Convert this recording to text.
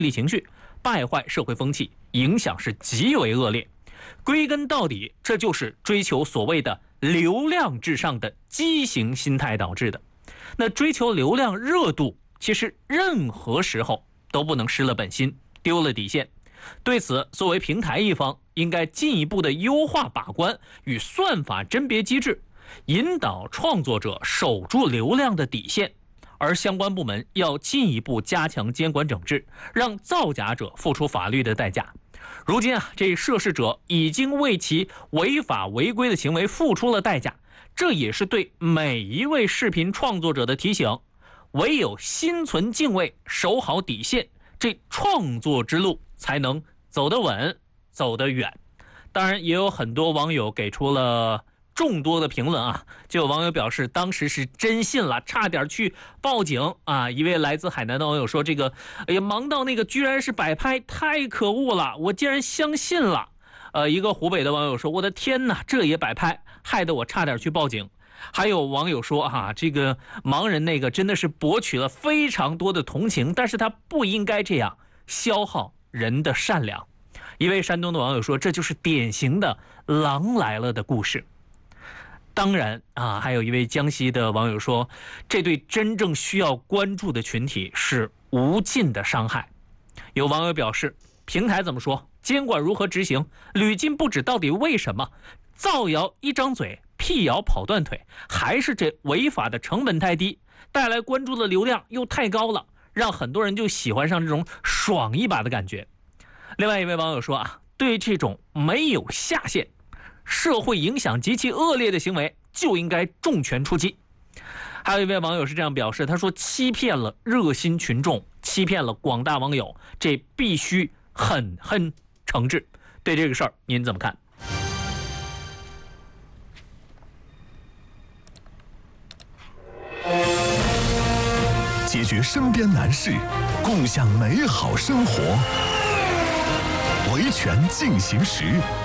利情绪，败坏社会风气，影响是极为恶劣。归根到底，这就是追求所谓的流量至上的畸形心态导致的。那追求流量热度，其实任何时候都不能失了本心，丢了底线。对此，作为平台一方，应该进一步的优化把关与算法甄别机制，引导创作者守住流量的底线。而相关部门要进一步加强监管整治，让造假者付出法律的代价。如今这涉事者已经为其违法违规的行为付出了代价，这也是对每一位视频创作者的提醒。唯有心存敬畏，守好底线，这创作之路才能走得稳，走得远。当然，也有很多网友给出了众多的评论就有网友表示当时是真信了，差点去报警一位来自海南的网友说，这个忙到那个居然是摆拍，太可恶了，我竟然相信了。一个湖北的网友说，我的天哪，这也摆拍，害得我差点去报警。还有网友说这个盲人那个真的是博取了非常多的同情，但是他不应该这样消耗人的善良。一位山东的网友说，这就是典型的狼来了的故事。当然还有一位江西的网友说，这对真正需要关注的群体是无尽的伤害。有网友表示，平台怎么说，监管如何执行，屡禁不止，到底为什么？造谣一张嘴，辟谣跑断腿，还是这违法的成本太低，带来关注的流量又太高了，让很多人就喜欢上这种爽一把的感觉。另外一位网友说对这种没有下限、社会影响极其恶劣的行为就应该重拳出击。还有一位网友是这样表示，他说，欺骗了热心群众，欺骗了广大网友，这必须狠狠惩治。对这个事儿您怎么看？ 解决身边难事，共享美好生活。维权进行时。